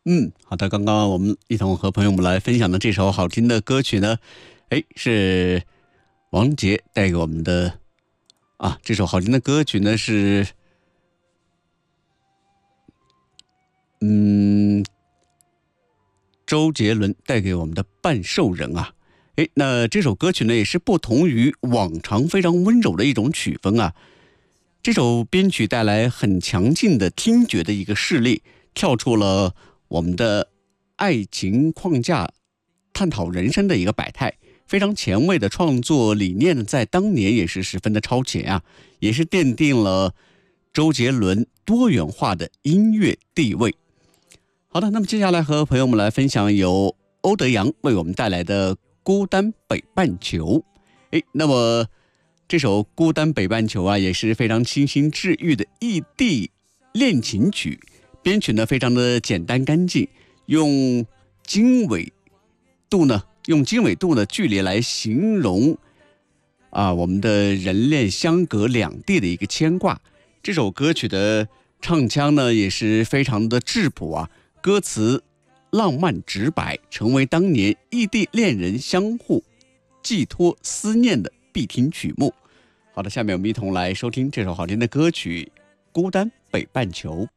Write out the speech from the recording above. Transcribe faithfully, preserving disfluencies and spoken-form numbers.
嗯，好的，刚刚我们一同和朋友们来分享的这首好听的歌曲呢，哎，是王杰带给我们的啊，这首好听的歌曲呢是，嗯，周杰伦带给我们的《半兽人》啊。哎，那这首歌曲呢也是不同于往常非常温柔的一种曲风啊。这首编曲带来很强劲的听觉的一个势力，跳出了我们的爱情框架，探讨人生的一个百态，非常前卫的创作理念，在当年也是十分的超前啊，也是奠定了周杰伦多元化的音乐地位。好的，那么接下来和朋友们来分享由欧德阳为我们带来的《孤单北半球》。诶，那么这首《孤单北半球》啊，也是非常清新治愈的异地恋情曲，编曲呢非常的简单干净，用经纬度呢，用经纬度的距离来形容啊我们的人恋相隔两地的一个牵挂。这首歌曲的唱腔呢也是非常的质朴啊，歌词浪漫直白，成为当年异地恋人相互寄托思念的必听曲目。好的，下面我们一同来收听这首好听的歌曲《孤单北半球》。